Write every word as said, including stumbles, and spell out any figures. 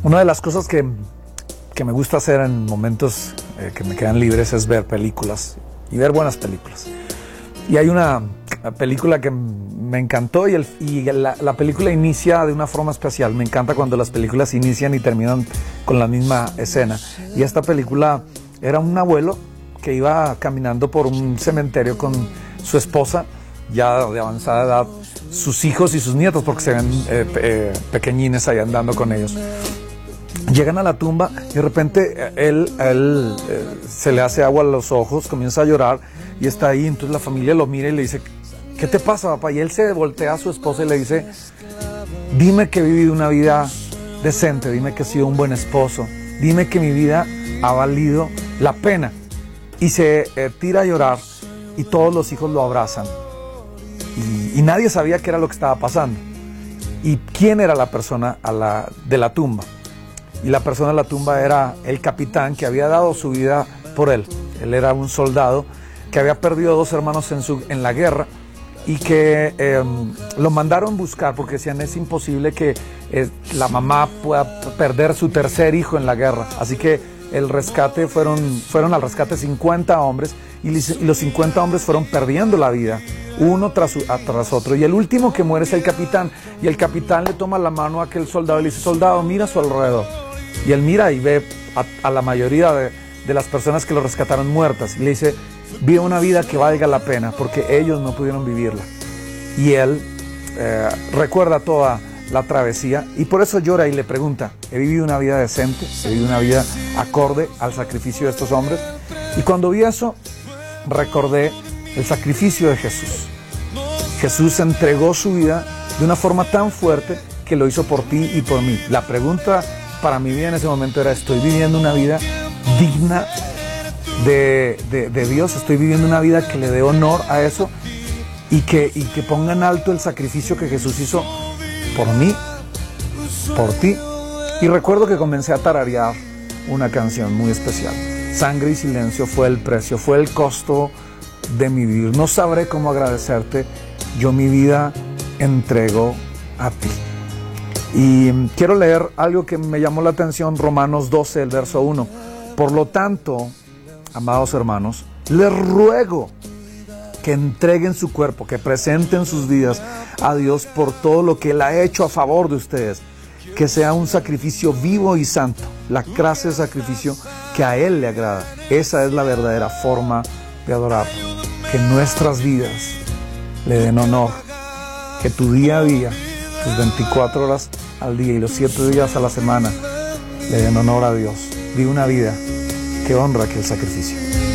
Una de las cosas que, que me gusta hacer en momentos eh, que me quedan libres es ver películas y ver buenas películas. Y hay una película que me encantó y, el, y la, la película inicia de una forma especial. Me encanta cuando las películas inician y terminan con la misma escena. Y esta película era un abuelo que iba caminando por un cementerio con su esposa, ya de avanzada edad, sus hijos y sus nietos, porque se ven eh, eh, pequeñines ahí andando con ellos. Llegan a la tumba y de repente él, él eh, se le hace agua a los ojos, comienza a llorar y está ahí. Entonces la familia lo mira y le dice: ¿qué te pasa, papá? Y él se voltea a su esposa y le dice: dime que he vivido una vida decente, dime que he sido un buen esposo, dime que mi vida ha valido la pena. Y se eh, tira a llorar y todos los hijos lo abrazan. Y, y nadie sabía qué era lo que estaba pasando y quién era la persona a la, de la tumba. Y la persona de la tumba era el capitán que había dado su vida por él. Él era un soldado que había perdido dos hermanos en, su, en la guerra y que eh, lo mandaron buscar porque decían: es imposible que eh, la mamá pueda perder su tercer hijo en la guerra. Así que el rescate fueron, fueron al rescate cincuenta hombres y, y los cincuenta hombres fueron perdiendo la vida uno tras, tras otro, y el último que muere es el capitán, y el capitán le toma la mano a aquel soldado y le dice: soldado, mira a su alrededor. Y él mira y ve a, a la mayoría de, de las personas que lo rescataron muertas, y le dice: vive una vida que valga la pena, porque ellos no pudieron vivirla. Y él eh, recuerda toda la travesía, y por eso llora y le pregunta: ¿he vivido una vida decente? ¿He vivido una vida acorde al sacrificio de estos hombres? Y cuando vi eso, recordé el sacrificio de Jesús. Jesús entregó su vida de una forma tan fuerte que lo hizo por ti y por mí. La pregunta para mi vida en ese momento era: ¿estoy viviendo una vida digna de, de, de Dios? ¿Estoy viviendo una vida que le dé honor a eso? Y que, y que ponga en alto el sacrificio que Jesús hizo por mí, por ti. Y recuerdo que comencé a tararear una canción muy especial. Sangre y silencio fue el precio, fue el costo de mi vivir. No sabré cómo agradecerte, yo mi vida entrego a ti. Y quiero leer algo que me llamó la atención, Romanos doce, el verso uno. Por lo tanto, amados hermanos, les ruego que entreguen su cuerpo, que presenten sus vidas a Dios por todo lo que Él ha hecho a favor de ustedes, que sea un sacrificio vivo y santo, la clase de sacrificio que a Él le agrada. Esa es la verdadera forma de adorarlo. Que nuestras vidas le den honor, que tu día a día, tus veinticuatro horas al día y los siete días a la semana le den honor a Dios. Vive una vida que honra aquel sacrificio.